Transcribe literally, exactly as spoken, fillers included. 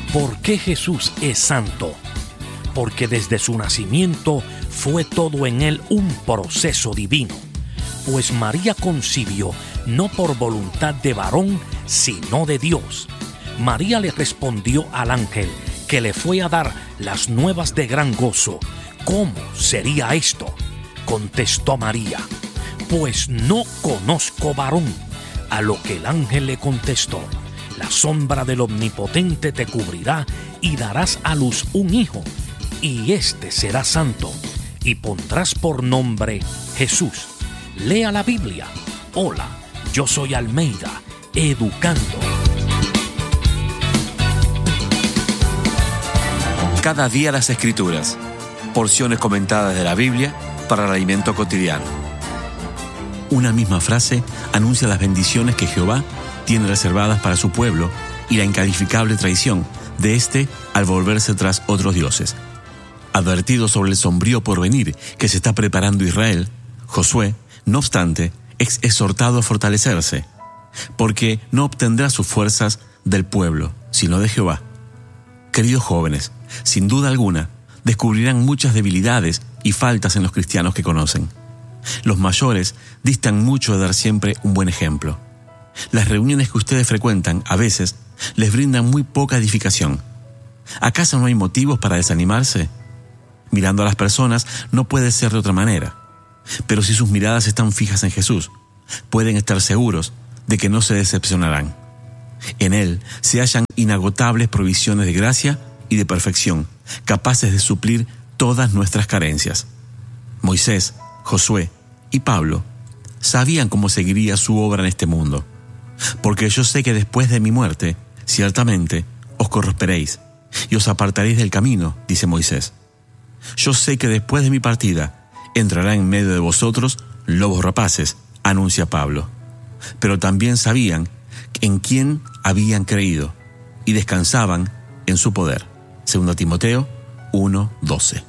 ¿Por qué Jesús es santo? Porque desde su nacimiento fue todo en él un proceso divino, pues María concibió no por voluntad de varón, sino de Dios. María le respondió al ángel que le fue a dar las nuevas de gran gozo. ¿Cómo sería esto? Contestó María: pues no conozco varón. A lo que el ángel le contestó: la sombra del Omnipotente te cubrirá y darás a luz un hijo, y éste será santo, y pondrás por nombre Jesús. Lea la Biblia. Hola, yo soy Almeida, educando. Cada día las Escrituras, porciones comentadas de la Biblia para el alimento cotidiano. Una misma frase anuncia las bendiciones que Jehová tiene reservadas para su pueblo y la incalificable traición de éste al volverse tras otros dioses. Advertido sobre el sombrío porvenir que se está preparando Israel, Josué, no obstante, es exhortado a fortalecerse, porque no obtendrá sus fuerzas del pueblo, sino de Jehová. Queridos jóvenes, sin duda alguna, descubrirán muchas debilidades y faltas en los cristianos que conocen. Los mayores distan mucho de dar siempre un buen ejemplo. Las reuniones que ustedes frecuentan a veces les brindan muy poca edificación. ¿Acaso no hay motivos para desanimarse? Mirando a las personas no puede ser de otra manera. Pero si sus miradas están fijas en Jesús, pueden estar seguros de que no se decepcionarán. En Él se hallan inagotables provisiones de gracia y de perfección, capaces de suplir todas nuestras carencias. Moisés, Josué y Pablo sabían cómo seguiría su obra en este mundo. Porque yo sé que después de mi muerte, ciertamente os corromperéis y os apartaréis del camino, dice Moisés. Yo sé que después de mi partida entrarán en medio de vosotros lobos rapaces, anuncia Pablo. Pero también sabían en quién habían creído y descansaban en su poder. Segunda Timoteo uno doce.